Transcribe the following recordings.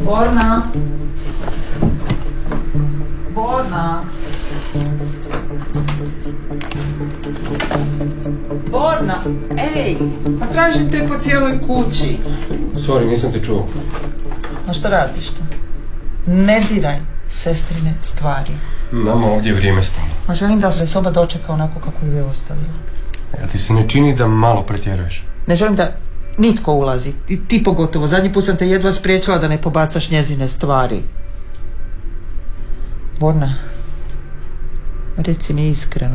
Borna. Borna. Borna, ej, pa tražim te po cijeloj kući. Sorry, nisam te čuo. A što radiš to? Ne diraj sestrine stvari. Nama ovdje je vrijeme stalo. A želim da se soba dočeka onako kako ju je ostavila. Jel ti se ne čini da malo pretjeruješ? Ne želim da nitko ulazi, i ti pogotovo. Zadnji put sam te jedva spriječila da ne pobacaš njezine stvari. Borna, reci mi iskreno.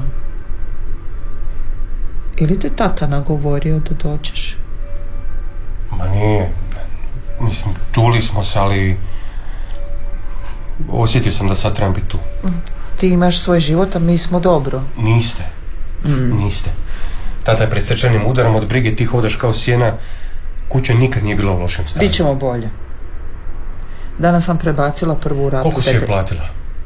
Ili te tata nagovorio da dođeš? Ma nije. Mislim, čuli smo se, ali osjetio sam da sad trebam biti tu. Ti imaš svoj život, a mi smo dobro. Niste. Niste. Tata je pred srčanim udarom od brige, ti hodaš kao sjena. Kuća nikad nije bila u lošem stanju. Bićemo bolje. Danas sam prebacila prvu ratu. Koliko si joj platila?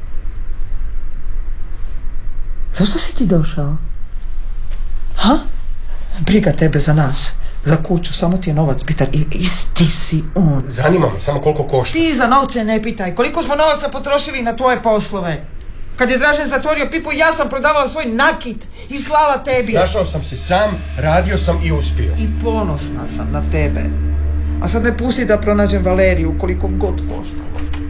Zašto si ti došao? Ha? Briga tebe za nas. Za kuću, samo ti je novac bitan i isti si on. Zanima me, samo koliko košta. Ti za novce ne pitaj. Koliko smo novaca potrošili na tvoje poslove? Kad je Dražen zatvorio pipu, ja sam prodavala svoj nakit i slala tebi. Snašao sam se sam, radio sam i uspio. I ponosna sam na tebe. A sad me pusti da pronađem Valeriju koliko god košta.